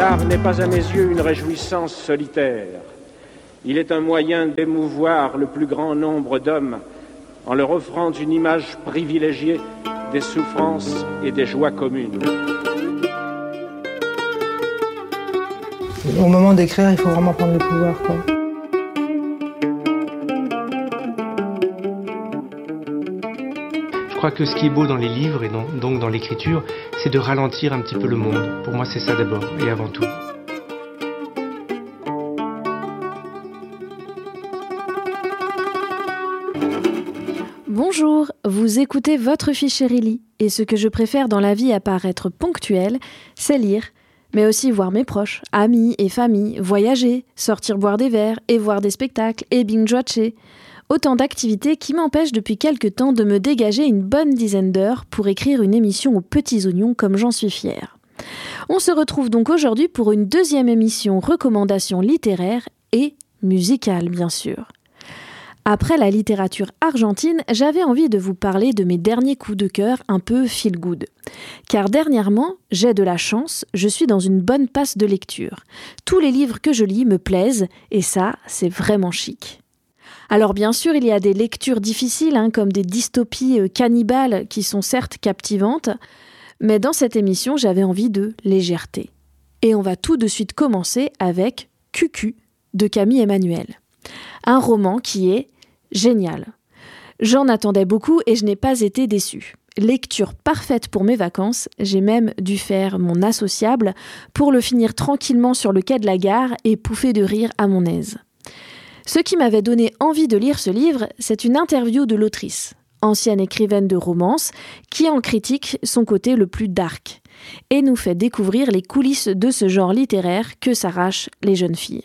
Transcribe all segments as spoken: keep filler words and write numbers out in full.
L'art n'est pas à mes yeux une réjouissance solitaire. Il est un moyen d'émouvoir le plus grand nombre d'hommes en leur offrant une image privilégiée des souffrances et des joies communes. Au moment d'écrire, il faut vraiment prendre le pouvoir, quoi. Je crois que ce qui est beau dans les livres et dans, donc dans l'écriture, c'est de ralentir un petit peu le monde. Pour moi, c'est ça d'abord et avant tout. Bonjour, vous écoutez votre fiche Chérilly, et ce que je préfère dans la vie à part être ponctuel, c'est lire, mais aussi voir mes proches, amis et famille, voyager, sortir boire des verres et voir des spectacles et binge-watcher. Autant d'activités qui m'empêchent depuis quelque temps de me dégager une bonne dizaine d'heures pour écrire une émission aux petits oignons comme j'en suis fière. On se retrouve donc aujourd'hui pour une deuxième émission recommandations littéraires et musicales bien sûr. Après la littérature argentine, j'avais envie de vous parler de mes derniers coups de cœur un peu feel good. Car dernièrement, j'ai de la chance, je suis dans une bonne passe de lecture. Tous les livres que je lis me plaisent et ça, c'est vraiment chic. Alors bien sûr, il y a des lectures difficiles, hein, comme des dystopies euh, cannibales qui sont certes captivantes, mais dans cette émission, j'avais envie de légèreté. Et on va tout de suite commencer avec Cucu de Camille Emmanuel. Un roman qui est génial. J'en attendais beaucoup et je n'ai pas été déçue. Lecture parfaite pour mes vacances, j'ai même dû faire mon associable pour le finir tranquillement sur le quai de la gare et pouffer de rire à mon aise. Ce qui m'avait donné envie de lire ce livre, c'est une interview de l'autrice, ancienne écrivaine de romance, qui en critique son côté le plus dark, et nous fait découvrir les coulisses de ce genre littéraire que s'arrachent les jeunes filles.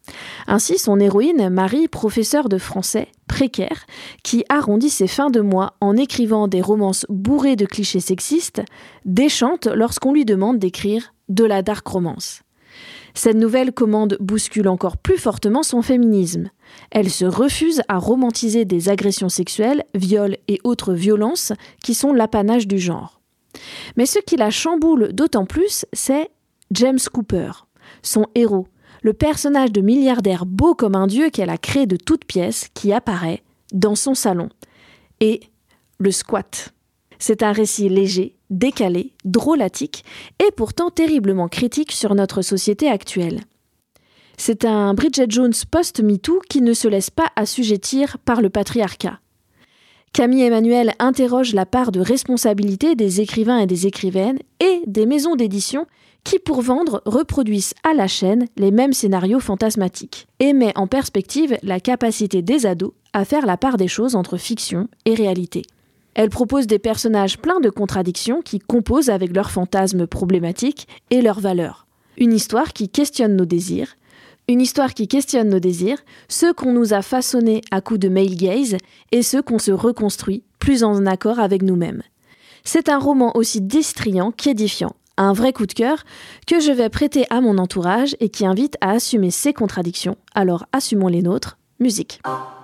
Ainsi, son héroïne, Marie, professeure de français, précaire, qui arrondit ses fins de mois en écrivant des romances bourrées de clichés sexistes, déchante lorsqu'on lui demande d'écrire de la dark romance. Cette nouvelle commande bouscule encore plus fortement son féminisme. Elle se refuse à romantiser des agressions sexuelles, viols et autres violences qui sont l'apanage du genre. Mais ce qui la chamboule d'autant plus, c'est James Cooper, son héros, le personnage de milliardaire beau comme un dieu qu'elle a créé de toutes pièces qui apparaît dans son salon. Et le squat. C'est un récit léger, décalé, drôlatique et pourtant terriblement critique sur notre société actuelle. C'est un Bridget Jones post-MeToo qui ne se laisse pas assujettir par le patriarcat. Camille Emmanuel interroge la part de responsabilité des écrivains et des écrivaines et des maisons d'édition qui, pour vendre, reproduisent à la chaîne les mêmes scénarios fantasmatiques et met en perspective la capacité des ados à faire la part des choses entre fiction et réalité. Elle propose des personnages pleins de contradictions qui composent avec leurs fantasmes problématiques et leurs valeurs. Une histoire qui questionne nos désirs, une histoire qui questionne nos désirs, ceux qu'on nous a façonnés à coups de male gaze et ceux qu'on se reconstruit plus en accord avec nous-mêmes. C'est un roman aussi distrayant qu'édifiant, un vrai coup de cœur que je vais prêter à mon entourage et qui invite à assumer ses contradictions, alors assumons les nôtres, musique.